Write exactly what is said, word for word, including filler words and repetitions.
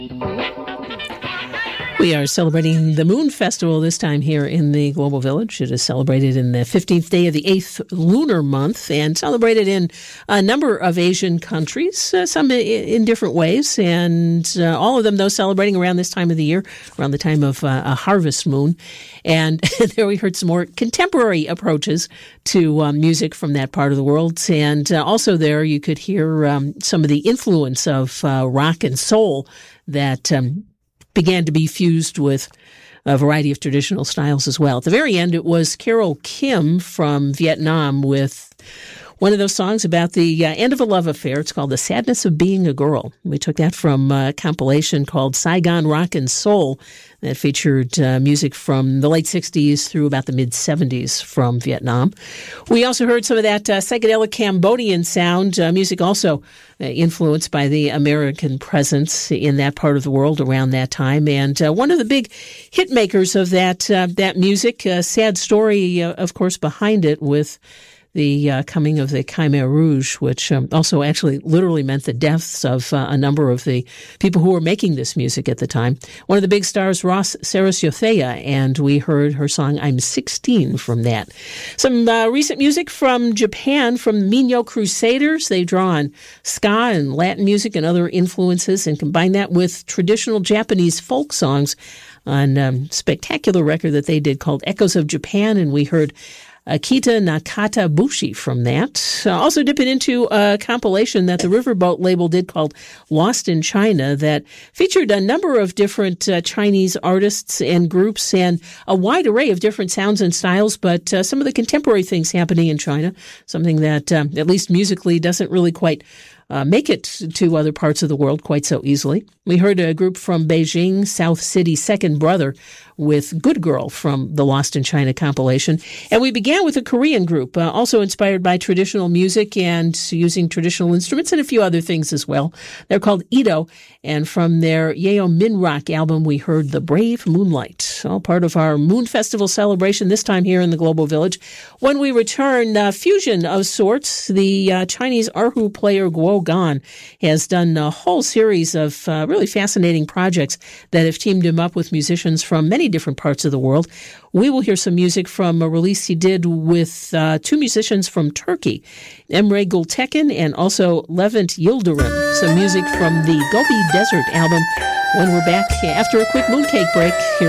We are celebrating the Moon Festival this time here in the Global Village. It is celebrated in the fifteenth day of the eighth lunar month and celebrated in a number of Asian countries, uh, some in different ways, and uh, all of them, though, celebrating around this time of the year, around the time of uh, a harvest moon. And there we heard some more contemporary approaches to um, music from that part of the world. And uh, also there you could hear um, some of the influence of uh, rock and soul that um began to be fused with a variety of traditional styles as well. At the very end, it was Carole Kim from Vietnam with one of those songs about the uh, end of a love affair. It's called The Sadness of Being a Girl. We took that from a compilation called Saigon Rock and Soul that featured uh, music from the late sixties through about the mid-seventies from Vietnam. We also heard some of that uh, psychedelic Cambodian sound, uh, music also uh, influenced by the American presence in that part of the world around that time. And uh, one of the big hit makers of that, uh, that music, a sad story, uh, of course, behind it with the uh, coming of the Khmer Rouge, which um, also actually literally meant the deaths of uh, a number of the people who were making this music at the time. One of the big stars, Ross Sarasyothea, and we heard her song I'm sixteen from that. Some uh, recent music from Japan, from Minyo Crusaders. They draw on ska and Latin music and other influences and combine that with traditional Japanese folk songs on a um, spectacular record that they did called Echoes of Japan, and we heard Akita Nakata Bushi from that. Uh, also dipping into a compilation that the Riverboat label did called Lost in China that featured a number of different uh, Chinese artists and groups and a wide array of different sounds and styles, but uh, some of the contemporary things happening in China, something that, um, at least musically, doesn't really quite Uh, make it to other parts of the world quite so easily. We heard a group from Beijing, South City Second Brother, with Good Girl from the Lost in China compilation. And we began with a Korean group, uh, also inspired by traditional music and using traditional instruments and a few other things as well. They're called Ito, and from their Yeo Min Rock album, we heard The Brave Moonlight, all part of our Moon Festival celebration, this time here in the Global Village. When we return, uh, fusion of sorts, the uh, Chinese erhu player Guo Gan has done a whole series of uh, really fascinating projects that have teamed him up with musicians from many different parts of the world. We will hear some music from a release he did with uh, two musicians from Turkey, Emre Gültekin and also Levent Yildirim. Some music from the Gobi Desert album when we're back after a quick mooncake break here.